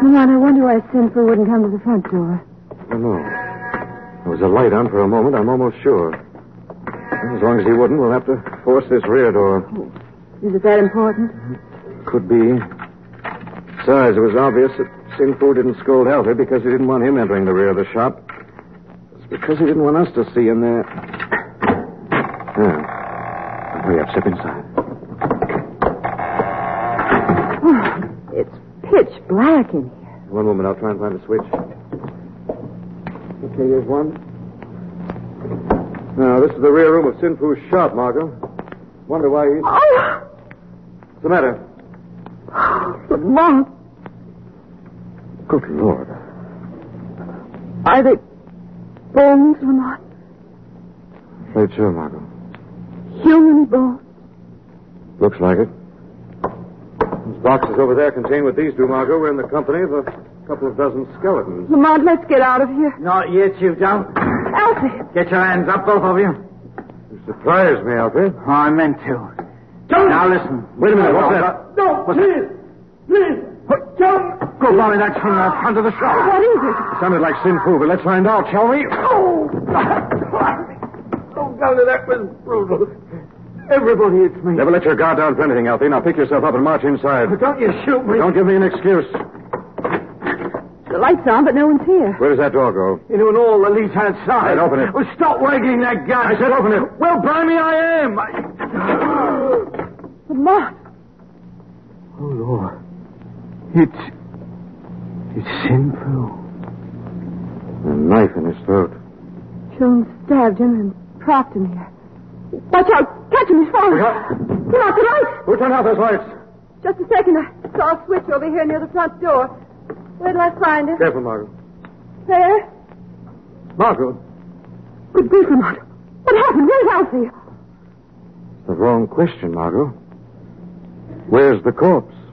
Lamont, I wonder why Sinful wouldn't come to the front door. I don't know. There was a light on for a moment, I'm almost sure. As long as he wouldn't, we'll have to force this rear door. Oh, is it that important? Could be. Besides, it was obvious that Sinfu didn't scold Alfie because he didn't want him entering the rear of the shop. It's because he didn't want us to see in there. Hurry up, step inside. Oh, it's pitch black in here. One moment, I'll try and find a switch. Okay, here's one. Now, this is the rear room of Sinfu's shop, Margot. Wonder why he's... Oh! What's the matter? Lamont. Good Lord. Are they bones, Lamont? Afraid sure, Margot. Human bones? Looks like it. Those boxes over there contain what these do, Margot. We're in the company of a couple of dozen skeletons. Lamont, let's get out of here. Not yet, you don't. Alfie! Get your hands up, both of you. You surprised me, Alfie. Oh, I meant to. Don't. Now listen. Wait a minute, what's that? No, please. Please. Don't. Go, Bonnie, that's from the front of the shop. What is it? It sounded like Sinfu, but let's find out, shall we? Oh, Golly, that was brutal. Everybody, it's me. Never let your guard down for anything, Alfie. Now pick yourself up and march inside. Don't you shoot me. Don't give me an excuse. The light's on, but no one's here. Where does that door go? Into an all the lease outside. Right, open it. Well, stop wagging that gun. I said open it. Well, blimey, I am. Lamont. Oh, Lord. It's Sinfu. A knife in his throat. Jones stabbed him and propped him here. Watch out. Catch him. He's falling. Turn out the lights. Who turned out those lights? Just a second. I saw a switch over here near the front door. Where did I find it? Careful, Margot. There. Margot? Good grief, Lamont. What happened? Where's Alfie? The wrong question, Margot. Where's the corpse?